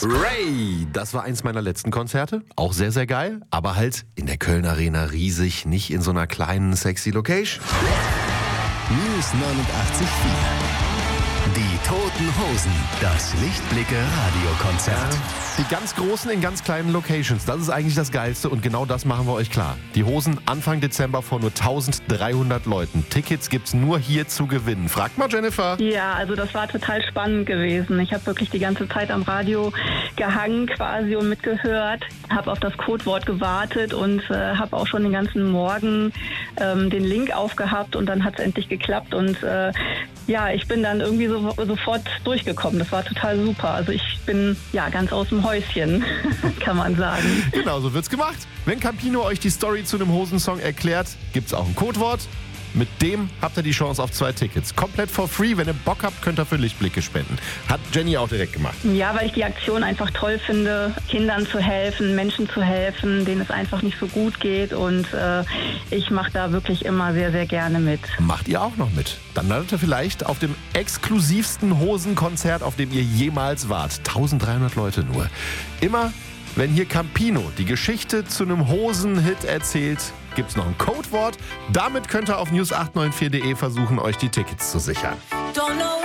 Ray, das war eins meiner letzten Konzerte. Auch sehr, sehr geil. Aber halt in der Köln Arena riesig, nicht in so einer kleinen, sexy Location. News 89.4. Die Toten Hosen. Das Lichtblicke-Radiokonzert. Die ganz großen in ganz kleinen Locations, das ist eigentlich das Geilste und genau das machen wir euch klar. Die Hosen Anfang Dezember vor nur 1300 Leuten. Tickets gibt's nur hier zu gewinnen. Fragt mal Jennifer. Ja, also das war total spannend gewesen. Ich habe wirklich die ganze Zeit am Radio gehangen quasi und mitgehört, habe auf das Codewort gewartet und habe auch schon den ganzen Morgen den Link aufgehabt und dann hat es endlich geklappt und ich bin dann irgendwie sofort durchgekommen. Das war total super. Also ich bin ganz aus dem Häuschen, kann man sagen. Genau, so wird's gemacht. Wenn Campino euch die Story zu einem Hosensong erklärt, gibt's auch ein Codewort. Mit dem habt ihr die Chance auf 2 Tickets. Komplett for free. Wenn ihr Bock habt, könnt ihr für Lichtblicke spenden. Hat Jenny auch direkt gemacht. Ja, weil ich die Aktion einfach toll finde, Kindern zu helfen, Menschen zu helfen, denen es einfach nicht so gut geht. Und ich mache da wirklich immer sehr, sehr gerne mit. Macht ihr auch noch mit? Dann landet ihr vielleicht auf dem exklusivsten Hosenkonzert, auf dem ihr jemals wart. 1300 Leute nur. Immer, wenn hier Campino die Geschichte zu einem Hosenhit erzählt, gibt's noch ein Codewort. Damit könnt ihr auf news894.de versuchen, euch die Tickets zu sichern.